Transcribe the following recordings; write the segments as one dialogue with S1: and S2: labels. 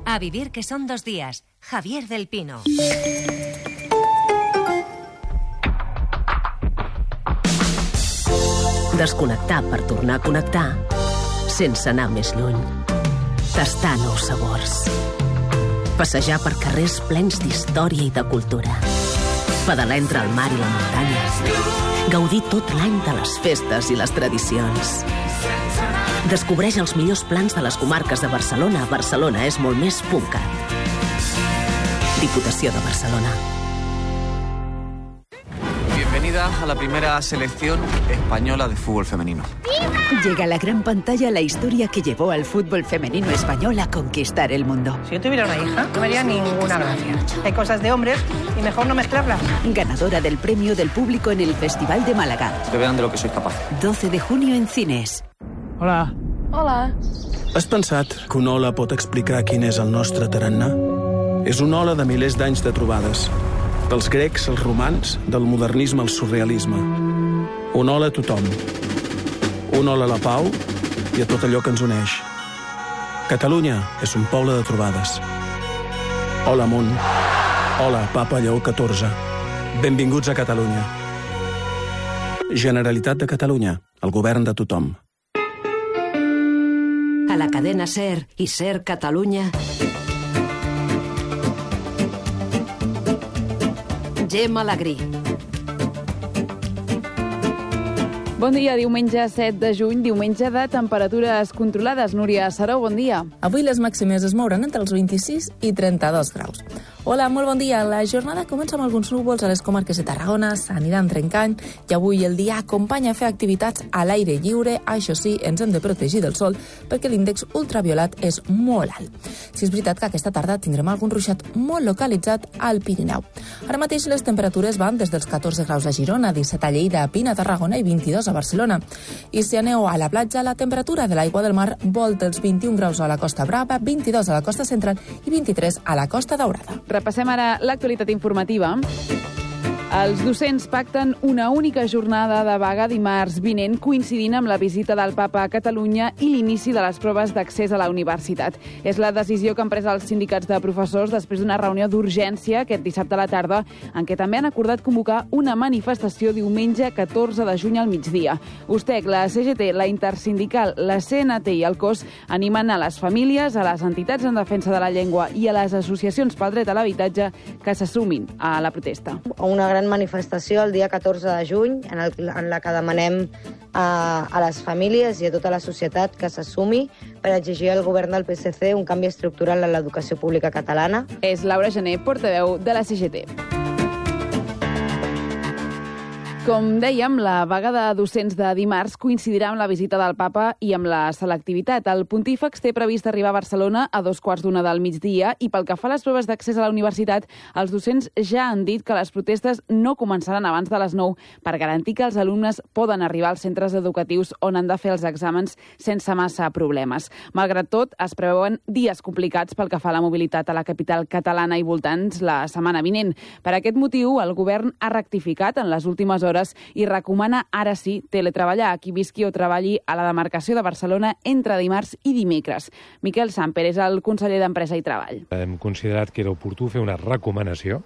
S1: A vivir que son 2 días. Javier del Pino.
S2: Desconnectar per tornar a connectar sense anar més lluny. Tastar nous sabors. Passejar per carrers plens d'història i de cultura. Pedalar entre el mar i la muntanya. Gaudir tot l'any de les festes i les tradicions. Descobreix els millors plans de les comarques de Barcelona. Barcelona és molt més .cat. Diputació de Barcelona.
S3: Bienvenida a la primera selección española de fútbol femenino.
S4: Llega a la gran pantalla la historia que llevó al fútbol femenino español a conquistar el mundo.
S5: Si yo tuviera una hija, no me haría ninguna gracia. Hay cosas de hombres y mejor no mezclarlas.
S4: Ganadora del premio del público en el Festival de Málaga.
S3: Que vean de lo que soy capaz.
S4: 12 de junio en cines.
S6: Hola.
S7: Hola.
S6: Has pensat que una ola pot explicar quin és el nostre tarannà? És una ola de milers d'anys de trobades. Dels grecs als romans, del modernisme al surrealisme. Una ola a tothom. Una ola a la pau i a tot allò que ens uneix. Catalunya és un poble de trobades. Hola, món. Hola, Papa Lleó XIV. Benvinguts a Catalunya. Generalitat de Catalunya, el govern de tothom.
S2: A la cadena SER i SER Catalunya. Gemma Alegrí.
S7: Bon dia, diumenge 7 de juny, diumenge de temperatures controlades. Núria Saró, bon dia.
S8: Avui les màximes es mouran entre els 26 i 32 graus. Hola, molt bon dia. La jornada comença amb alguns núvols a les comarques de Tarragona, s'aniran trencant i avui el dia acompanya a fer activitats a l'aire lliure. Això sí, ens hem de protegir del sol perquè l'índex ultraviolat és molt alt. Si és veritat que aquesta tarda tindrem algun ruixat molt localitzat al Pirineu. Ara mateix les temperatures van des dels 14 graus a Girona, 17 a Lleida, Pina, Tarragona i 22 a Barcelona. I si aneu a la platja, la temperatura de l'aigua del mar volta els 21 graus a la Costa Brava, 22 a la Costa Central i 23 a la Costa Daurada.
S7: Repassem ara l'actualitat informativa. Els docents pacten una única jornada de vaga dimarts vinent, coincidint amb la visita del Papa a Catalunya i l'inici de les proves d'accés a la universitat. És la decisió que han pres els sindicats de professors després d'una reunió d'urgència aquest dissabte a la tarda, en què també han acordat convocar una manifestació diumenge 14 de juny al migdia. USTEC, la CGT, la Intersindical, la CNT i el COS animen a les famílies, a les entitats en defensa de la llengua i a les associacions pel dret a l'habitatge que se sumin a la protesta.
S9: Una gran manifestació el dia 14 de juny en la que demanem a les famílies i a tota la societat que se sumi per exigir al govern del PSC un canvi estructural en l'educació pública catalana.
S7: És Laura Gené, portaveu de la CGT. Com dèiem, la vaga de docents de dimarts coincidirà amb la visita del Papa i amb la selectivitat. El pontífex té previst arribar a Barcelona a 2:15 del migdia i pel que fa a les proves d'accés a la universitat, els docents ja han dit que les protestes no començaran abans de les 9 per garantir que els alumnes poden arribar als centres educatius on han de fer els exàmens sense massa problemes. Malgrat tot, es preveuen dies complicats pel que fa a la mobilitat a la capital catalana i voltants la setmana vinent. Per aquest motiu, el govern ha rectificat en les últimes hores i recomana, ara sí, teletreballar a qui visqui o treballi a la demarcació de Barcelona entre dimarts i dimecres. Miquel Samper és el conseller d'Empresa i Treball.
S10: Hem considerat que era oportú fer una recomanació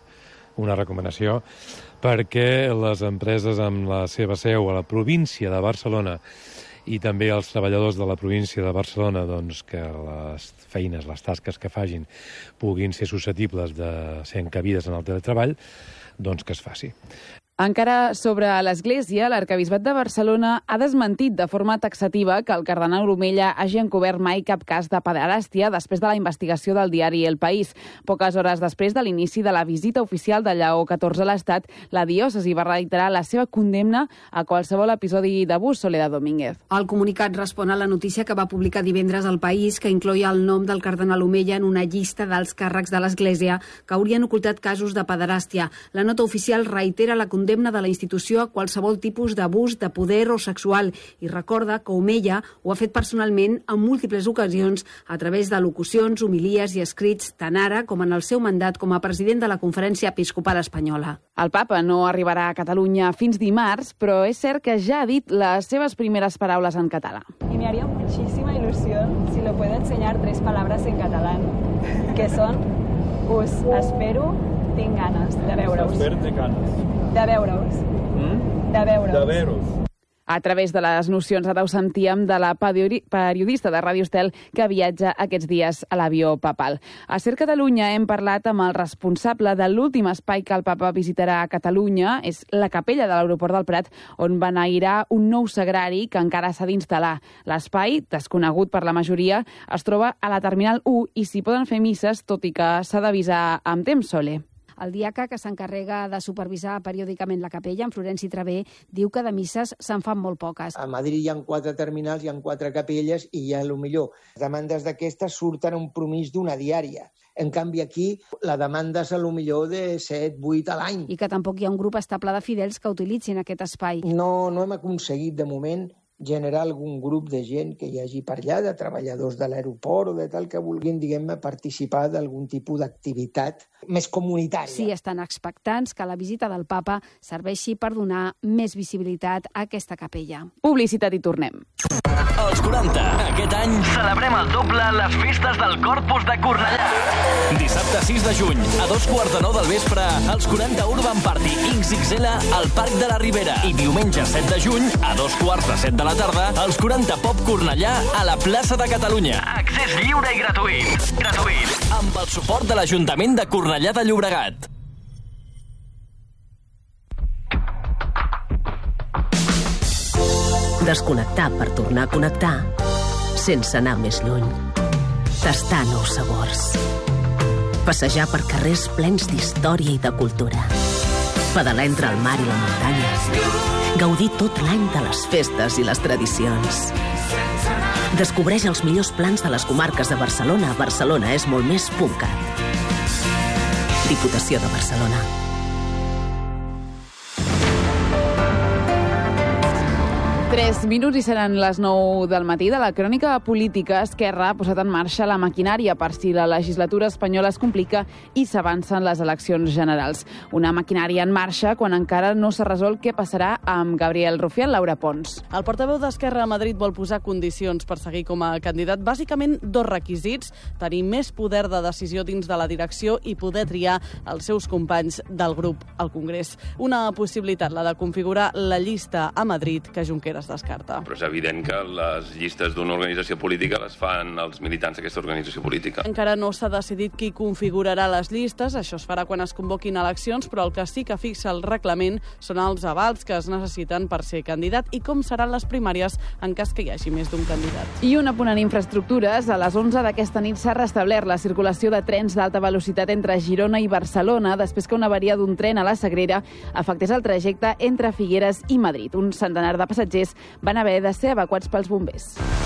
S10: perquè les empreses amb la seva seu a la província de Barcelona i també els treballadors de la província de Barcelona, doncs, que les feines, les tasques que facin puguin ser susceptibles de ser encabides en el teletreball, doncs que es faci.
S7: Encara sobre l'Església, l'Arquebisbat de Barcelona ha desmentit de forma taxativa que el cardenal Orumella hagi encobert mai cap cas de pederàstia després de la investigació del diari El País. Poques hores després de l'inici de la visita oficial de Lleó XIV a l'Estat, la diòcesi va reiterar la seva condemna a qualsevol episodi d'abús. Soledad Domínguez.
S11: El comunicat respon a la notícia que va publicar divendres El País, que incloïa el nom del cardenal Orumella en una llista dels càrrecs de l'Església que haurien ocultat casos de pederàstia. La nota oficial reitera la condemna de la institució a qualsevol tipus d'abús de poder o sexual i recorda que Orumella ho ha fet personalment en múltiples ocasions a través de locucions, homilies i escrits tant ara com en el seu mandat com a president de la Conferència Episcopal Espanyola.
S7: El Papa no arribarà a Catalunya fins dimarts, però és cert que ja ha dit les seves primeres paraules en català.
S12: Y me haría muchísima ilusión si lo puede enseñar 3 palabras en catalán, que son us espero, tinc ganes de veure-us. De veure-us. De veure-us.
S7: A través de les nocions ara ho sentíem de la periodista de Ràdio Estel que viatja aquests dies a l'avió papal. A Ser Catalunya hem parlat amb el responsable de l'últim espai que el papa visitarà a Catalunya, és la capella de l'aeroport del Prat, on beneirar un nou sagrari que encara s'ha d'instal·lar. L'espai, desconegut per la majoria, es troba a la Terminal 1 i s'hi poden fer misses, tot i que s'ha d'avisar amb temps, Sole.
S11: El diaca que s'encarrega de supervisar periòdicament la capella, en Florenci Travé, diu que de misses se'n fan molt poques.
S13: A Madrid hi ha 4 terminals, hi ha 4 capelles i hi ha, potser, demandes d'aquestes surten un promís d'una diària. En canvi, aquí la demanda és, potser, de 7, 8 a l'any.
S11: I que tampoc hi ha un grup estable de fidels que utilitzin aquest espai.
S13: No hem aconseguit, de moment, generar algun grup de gent que hi hagi per allà, de treballadors de l'aeroport o de tal, que vulguin, diguem-ne, participar d'algun tipus d'activitat més comunitària.
S11: Sí, estan expectants que la visita del papa serveixi per donar més visibilitat a aquesta capella.
S7: Publicitat i tornem.
S14: Als 40, aquest any, celebrem el doble les festes del Corpus de Cornellà. Dissabte 6 de juny, a 2:15 del vespre, els 40 Urban Party XXL al Parc de la Ribera. I diumenge 7 de juny, a 2:15 de la tarda, els 40 Pop Cornellà a la plaça de Catalunya. Accés lliure i gratuït. Amb el suport de l'Ajuntament de Cornellà de Llobregat.
S2: Desconnectar per tornar a connectar sense anar més lluny. Tastar nous sabors. Passejar per carrers plens d'història i de cultura. Pedalar entre el mar i la muntanya. Gaudir tot l'any de les festes i les tradicions. Descobreix els millors plans de les comarques de Barcelona. Barcelona és molt més .cat. Diputació de Barcelona.
S7: Tres minuts i seran les 9 del matí. De la crònica política, Esquerra ha posat en marxa la maquinària per si la legislatura espanyola es complica i s'avancen les eleccions generals. Una maquinària en marxa quan encara no s'ha resolt què passarà amb Gabriel Rufián. Laura Pons.
S15: El portaveu d'Esquerra a Madrid vol posar condicions per seguir com a candidat. Bàsicament, 2 requisits: tenir més poder de decisió dins de la direcció i poder triar els seus companys del grup al Congrés. Una possibilitat, la de configurar la llista a Madrid que Junqueras descarta.
S16: Però és evident que les llistes d'una organització política les fan els militants d'aquesta organització política.
S15: Encara no s'ha decidit qui configurarà les llistes, això es farà quan es convoquin eleccions, però el que sí que fixa el reglament són els avals que es necessiten per ser candidat i com seran les primàries en cas que hi hagi més d'un candidat.
S7: I un apunt en infraestructures. A les 11 d'aquesta nit s'ha restablert la circulació de trens d'alta velocitat entre Girona i Barcelona després que una avaria d'un tren a la Sagrera afectés el trajecte entre Figueres i Madrid. Un centenar de passatgers van haver de ser evacuats pels bombers.